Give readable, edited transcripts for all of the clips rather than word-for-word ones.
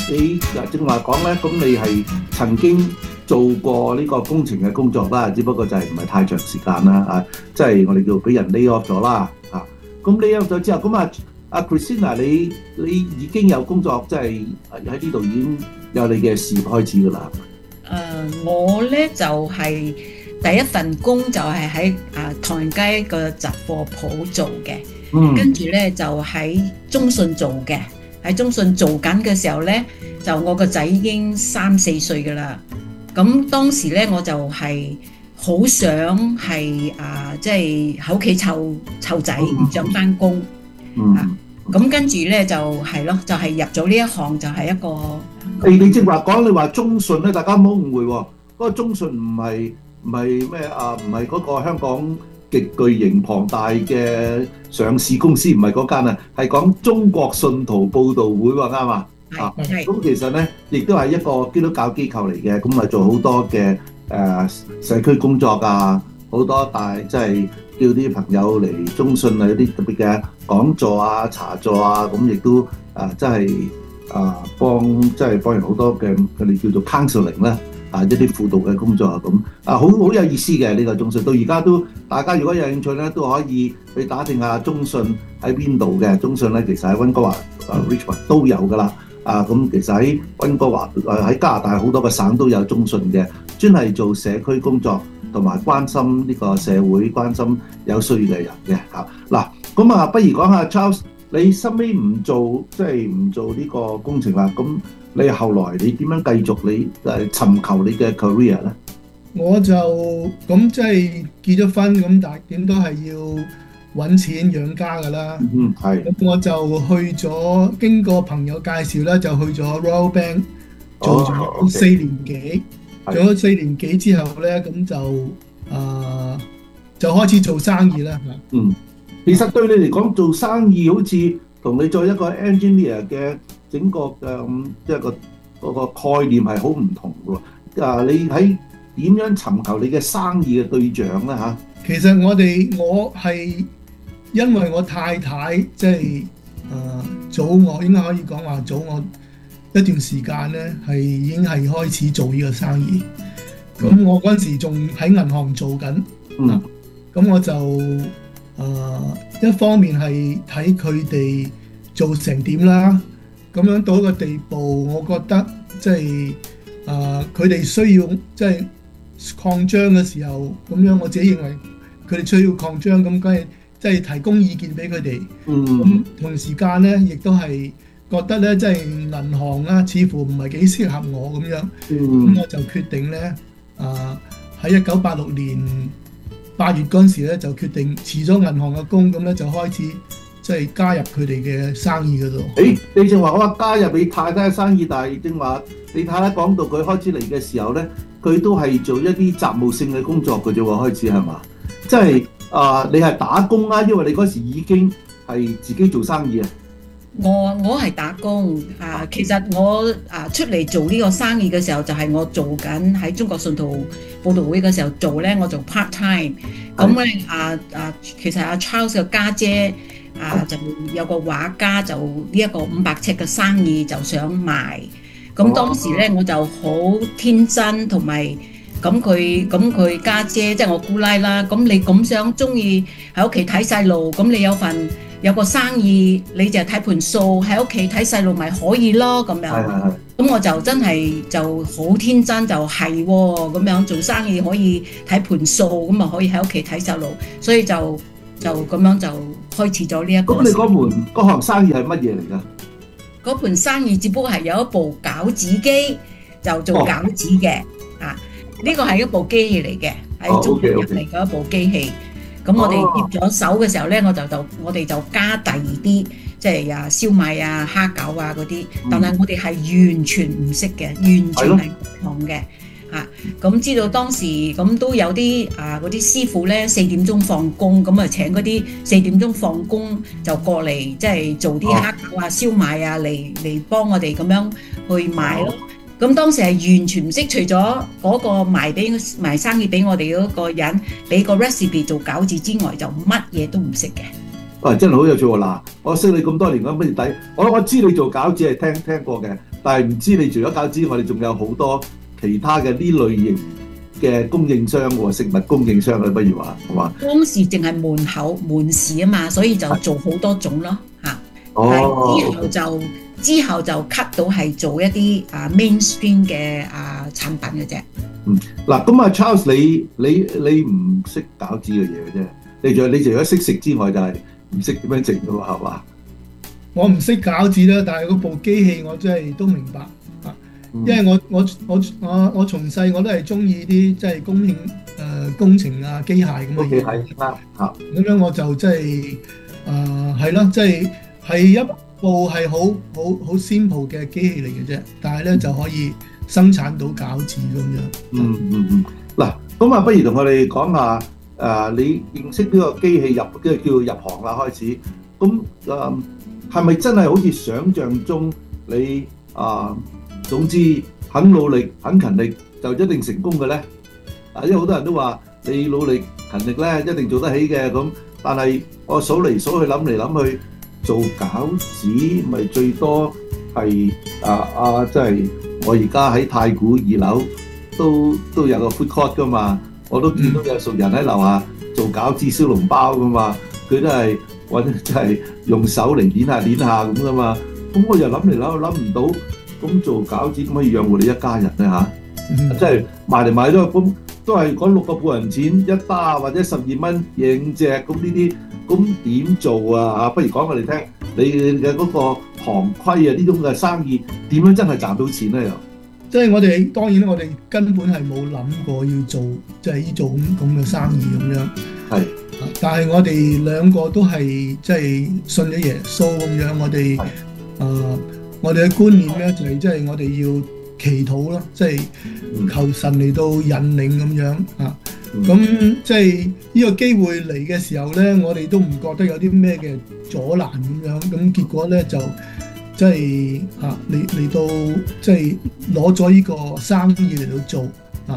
你正話講咧，咁你係曾經做過呢個工程嘅工作啦，只不過就係唔係太長時間啦，即係我哋叫俾人 lay off 咗啦，咁 lay off 咗之後，咁阿 Christina 你已經有工作，即係喺呢度已經有你嘅事業開始㗎啦。 我咧就係第一份工就係喺唐人街個雜貨鋪做嘅，跟住咧就喺中信做嘅。喺中信做緊嘅時候咧，就我個仔已經3、4歲㗎啦。咁當時咧我就係好想係即係喺屋企湊仔，唔想返工。咁跟住咧就係咯，就係入咗呢一行，就係一個。 你正話講，你話中信咧，大家唔好誤會喎。嗰個中信唔係咩唔係嗰個香港極巨型龐大嘅上市公司，唔係嗰間啊，係講中國信徒報道會喎，啱嘛？咁其實咧，亦都係一個基督教機構嚟嘅，咁做好多嘅社區工作啊，好多即係叫啲朋友嚟中信啊，有啲特別嘅講座啊、茶座啊，咁亦都即係幫人好多嘅佢哋叫做 counseling 啦。一啲輔導嘅工作啊，咁好有意思嘅呢個中信，到而家都大家如果有興趣咧，都可以去打聽下中信喺邊度嘅。中信咧其實喺溫哥華Richmond 都有噶啦，咁其實喺溫哥華喺加拿大好多個省都有中信嘅，專係做社區工作同埋關心呢個社會、關心有需要嘅人嘅嚇。嗱，咁不如講下 Charles， 你收尾唔做呢個工程啦，咁你後來你點樣繼續你尋求你嘅 career 咧？ 我就咁即係結咗婚咁，但係點都係要揾錢養家㗎啦。係。咁我就去咗，經過朋友介紹咧，就去咗 Royal Bank 做咗4年幾。做咗4年幾之後咧，咁就開始做生意啦。 其實對你嚟講做生意好似同你做一個 engineer 嘅整個即係嗰個概念係好唔同嘅喎。你喺點樣尋求你嘅生意嘅對象咧嚇？ 其實我係因為我太太即係早我應該可以講話早我一段時間咧，係已經係開始做呢個生意。咁我嗰陣時仲喺銀行做緊。咁我就一方面係睇佢哋做成點啦。咁樣到一個地步，我覺得即係佢哋需要即係擴張嘅時候，咁樣我自己認為佢哋需要擴張，咁梗係即係提供意見俾佢哋。咁同時間咧，亦都係覺得咧，即係銀行啦，似乎唔係幾適合我咁樣。咁我就決定咧，喺1986年8月嗰陣時咧，就決定辭咗銀行嘅工，咁咧就開始即係加入佢哋嘅生意嗰度。 你正話我話加入你太太嘅生意，但係正話你太太講到佢開始嚟嘅時候咧，佢都係做一啲雜務性嘅工作嘅啫喎，開始係嘛？即係你係打工啊，因為你嗰時已經係自己做生意啊。 我係打工其實我出嚟做呢個生意嘅時候，就係我做緊喺中國信徒報道會嘅時候做咧，我做 part time。咁咧其實Charles 嘅家姐就有個畫家，就呢一個500尺嘅生意就想賣。咁當時咧我就好天真，同埋咁佢家姐即係我姑奶啦。咁你咁想中意喺屋企睇細路，咁你有個生意，你就睇盤數喺屋企睇細路咪可以咯咁樣。咁我就真係就好天真，就係咁樣做生意可以睇盤數，咁啊可以喺屋企睇細路，所以就咁樣就開始咗呢一個。 咁你嗰行生意係乜嘢嚟㗎？ 嗰盤生意只不過係有一部餃子機，就做餃子嘅。呢個係一部機器嚟嘅，喺中國入嚟嘅一部機器。咁我哋接咗手嘅時候咧，我哋就加第二啲，即係燒賣啊、蝦餃啊嗰啲。但係我哋係完全唔識嘅，完全係唔同嘅。咁知道當時咁都有啲嗰啲師傅咧4點鐘放工，咁請嗰啲4點鐘放工就過嚟，即係做啲蝦餃啊、燒賣啊嚟幫我哋咁樣去賣咯。咁當時係完全唔識，除咗嗰個賣生意俾我哋嗰個人俾個 recipe 做餃子之外，就乜嘢都唔識嘅。 真係好有趣喎！嗱，我識你咁多年咁不如我知你做餃子係聽過嘅， 但係唔知你除咗餃子，我哋仲有好多其他嘅呢類型嘅供應商喎，食物供應商啊，不如話係嘛？ 當時淨係門市啊嘛，所以就做好多種咯嚇。 哦， 之後就 cut 到係做一啲mainstream 嘅產品嘅啫。 嗱，咁啊 Charles，你唔識餃子嘅嘢嘅啫，你除咗識食之外，就係唔識點樣整㗎喎，係嘛？ 我唔識餃子啦，但係嗰部機器我真係都明白啊，因為我從細我都係中意啲即係工程啊機械咁嘅嘢， 係啱嚇。 咁樣我就即係係咯，即係一部係好 simple 嘅機器嚟嘅啫，但係咧就可以生產到餃子咁樣。 嗱，咁啊，不如同我哋講下你認識呢個機器叫入行啦開始，咁係咪真係好似想像中你總之肯努力肯勤力就一定成功嘅咧？因為好多人都話你努力勤力咧一定做得起嘅，咁但係我數嚟數去諗嚟諗去，做餃子咪最多係即係我而家喺太古2樓都有個 food court 噶嘛，我都見到有熟人喺樓下做餃子燒籠包噶嘛，佢都係或者即係用手嚟捏下咁噶嘛，咁我又諗嚟諗唔到，咁做餃子點可以養活你一家人咧嚇？即係賣嚟賣去都係講6個半銀錢一打或者12蚊贏隻咁呢啲，咁點做啊？不如講我哋聽，你嘅嗰個行規啊，呢種嘅生意點樣真係賺到錢咧又？ 即係當然我哋根本係冇諗過要做即係呢種咁嘅生意咁樣。 係。 但係我哋兩個都係即係信咗耶穌咁樣，我哋嘅觀念咧就係即係我哋要祈禱咯，即係求神嚟到引領咁樣啊。咁即係呢個機會嚟嘅時候咧，我哋都唔覺得有啲咩嘅阻攔咁樣，咁結果咧就即係嚟到即係攞咗呢個生意嚟到做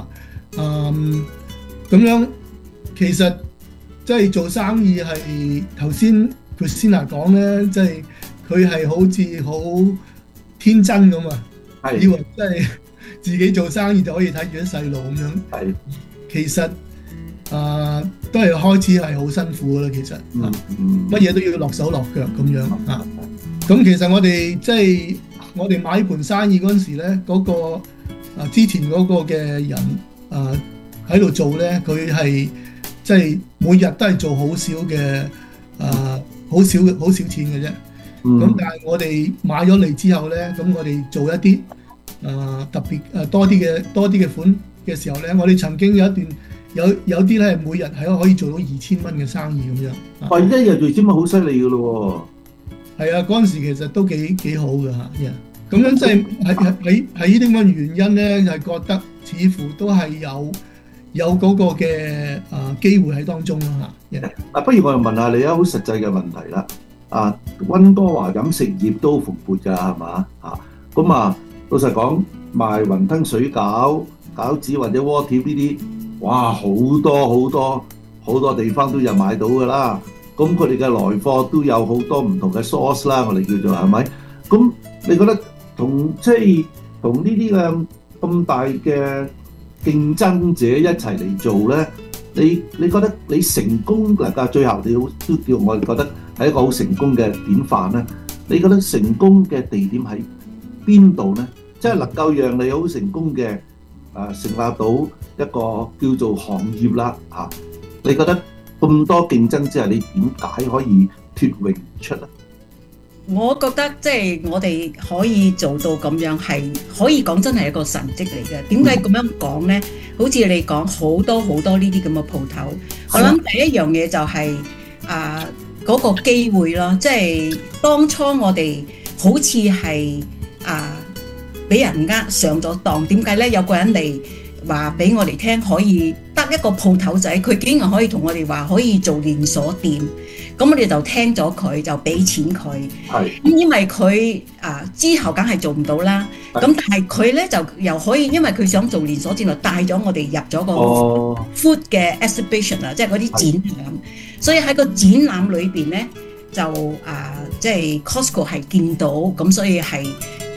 咁樣。其實即係做生意係頭先Christina講咧，即係佢係好似好天真咁啊，以為即係自己做生意就可以睇住啲細路咁樣。係，其實都係開始係好辛苦噶啦，其實乜嘢都要落手落腳咁樣啊。咁其實我哋即係我哋買盤生意嗰陣時咧，嗰個之前嗰個嘅人喺度做咧，佢係即係每日都係做好少嘅好少錢嘅啫。咁但係我哋買咗嚟之後咧，咁我哋做一啲特別多啲嘅款嘅時候咧，我哋曾經有一段有啲咧每日係可以做到2000蚊嘅生意咁樣。 哇！一日做2000蚊好犀利噶咯喎。係啊，嗰陣時其實都幾好㗎嚇。咁樣即係喺呢啲咁嘅原因咧，就係覺得似乎都係有嗰個嘅機會喺當中啦嚇。 不如我又問下你好實際嘅問題啦。溫哥華飲食業都蓬勃㗎，係嘛？咁老實講，賣雲吞水餃子或者鍋貼呢啲，哇，好多地方都有買到㗎啦。咁佢哋嘅來貨都有好多唔同嘅 source 啦，我哋叫做係咪？咁你覺得同呢啲嘅咁大嘅競爭者一齊嚟做咧，你覺得你成功嗱？最後你都叫我哋覺得係一個好成功嘅典範咧。你覺得成功嘅地點喺邊度咧？即係能夠讓你好成功嘅成立到一個叫做行業啦嚇。你覺得咁多競爭之下，你點解可以脫穎而出咧？ 我覺得即係我哋可以做到咁樣，係可以講真係一個神蹟嚟嘅。點解咁樣講呢？好似你講好多呢啲咁嘅鋪頭，我諗第一樣嘢就係嗰個機會咯。即係當初我哋好似係俾人上咗當。點解呢？有個人嚟話俾我哋聽，可以得一個鋪頭仔，佢竟然可以同我哋話可以做連鎖店。咁我哋就聽咗佢，就俾錢佢。係。咁因為佢之後梗係做唔到啦。咁但係佢咧就又可以，因為佢想做連鎖店，就帶咗我哋入咗個 food 嘅 exhibition 啊，即係嗰啲展覽。所以喺個展覽裏邊咧，就即係 Costco 係見到，咁所以係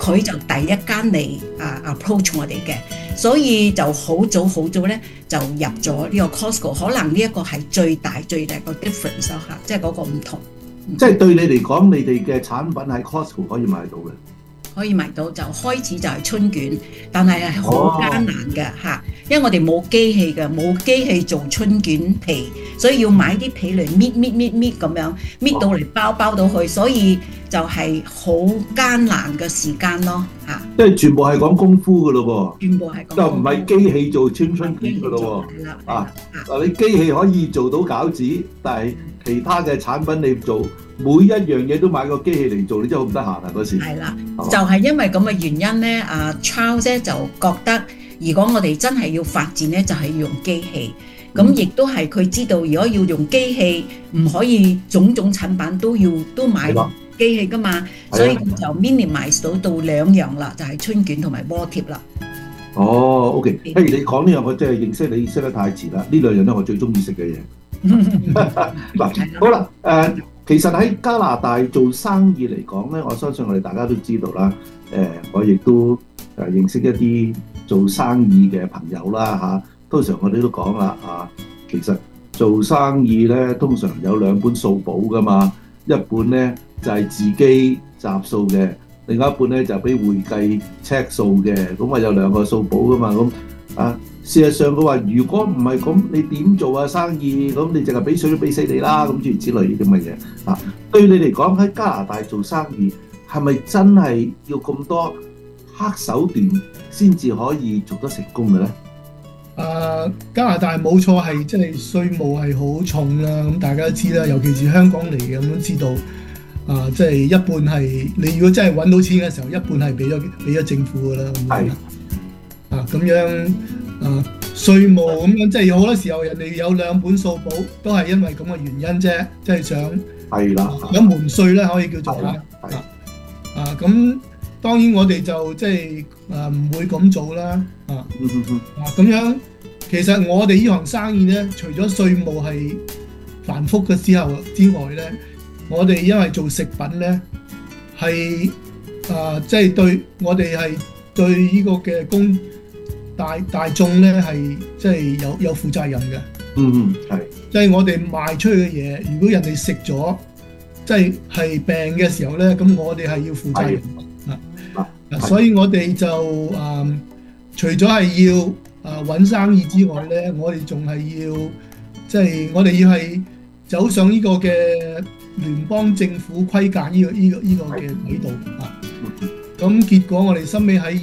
佢就第一間嚟approach 我哋嘅，所以就好早咧就入咗呢個 Costco， 可能呢一個係最大個 difference 咯嚇，即係嗰個唔同。 即係對你嚟講，你哋嘅產品喺 Costco 可以買到嘅。 可以買到，就開始就係春卷，但係係好艱難嘅嚇，因為我哋冇機器嘅，冇機器做春卷皮，所以要買啲皮嚟搣咁樣搣到嚟包到去，所以就係好艱難嘅時間咯嚇。 即係全部係講功夫嘅咯喎， 全部係講就唔係機器做春卷嘅咯喎。嗱，你機器可以做到餃子，但係其他嘅產品你做。每一樣嘢都買個機器嚟做，你真係好唔得閒啊！嗰時係啦，就係因為咁嘅原因咧，Charles 咧就覺得，如果我哋真係要發展咧，就係要用機器。咁亦都係佢知道，如果要用機器，唔可以種產品都買機器噶嘛，所以就 minimize 到兩樣啦，就係春卷同埋鍋貼啦。 哦 ，OK， 譬如你講呢樣，我真係認識你識得太遲啦。呢兩樣都係我最中意食嘅嘢。嗱，好啦，其實喺加拿大做生意嚟講咧，我相信我哋大家都知道啦。我亦都認識一啲做生意嘅朋友啦嚇。通常我哋都講啦其實做生意咧，通常有兩本數簿噶嘛。一本咧就係自己集數嘅，另外一本咧就俾會計 check 數嘅。咁有兩個數簿噶嘛。咁事實上佢話：如果唔係咁，你點做啊生意？咁你淨係俾水都俾死你啦！咁諸如此類啲咁嘅嘢。對你嚟講喺加拿大做生意，係咪真係要咁多黑手段先至可以做得成功嘅咧？ 加拿大冇錯係即係稅務係好重啦。咁大家都知啦，尤其是香港嚟嘅咁都知道。即係一半係你如果真係揾到錢嘅時候，一半係俾咗政府㗎啦。係。咁樣。稅務咁樣，即係好多時候人哋有兩本數簿，都係因為咁嘅原因啫，即係想有門稅咧，可以叫做啦。咁當然我哋就即係唔會咁做啦。咁樣其實我哋呢行生意咧，除咗稅務係繁複嘅之外咧，我哋因為做食品咧係即係對我哋係對呢個嘅大眾咧係即係有負責任嘅。係。即係我哋賣出去嘅嘢，如果人哋食咗，即係病嘅時候咧，咁我哋係要負責任。所以我哋就除咗係要揾生意之外咧，我哋仲係要即係我哋要係走上呢個嘅聯邦政府規格呢個嘅軌道。咁結果我哋收尾喺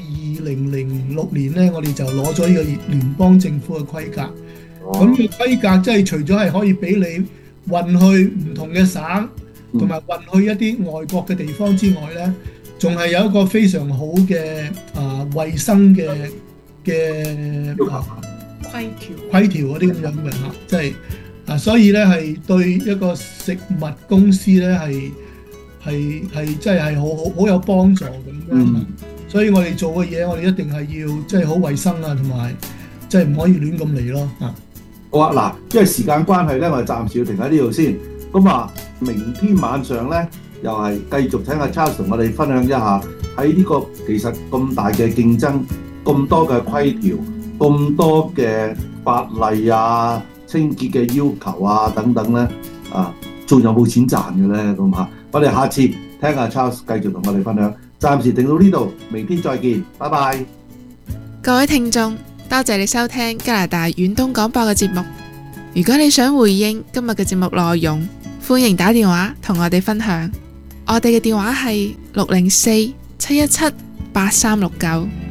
2006年咧，我哋就攞咗呢個聯邦政府嘅規格。咁呢個規格即係除咗係可以俾你運去唔同嘅省，同埋運去一啲外國嘅地方之外咧，仲係有一個非常好嘅衞生嘅規條嗰啲咁樣嘅嚇，即係所以咧係對一個食物公司咧係真係好有幫助咁樣。所以我哋做嘅嘢，我哋一定係要即係好衞生啊，同埋即係唔可以亂咁嚟咯。 好啊，嗱，因為時間關係咧，我哋暫時要停喺呢度先。咁明天晚上咧，又係繼續請阿 Charles 同我哋分享一下喺呢個其實咁大嘅競爭、咁多嘅規條、咁多嘅法例啊、清潔嘅要求啊等等咧，仲有冇錢賺嘅咧？咁我哋下次聽阿 Charles 繼續同我哋分享。暫時停到呢度，明天再見，拜拜。 各位聽眾，多謝你收聽加拿大遠東廣播嘅節目。如果你想回應今日嘅節目內容，歡迎打電話同我哋分享。我哋嘅電話係604-717-8369。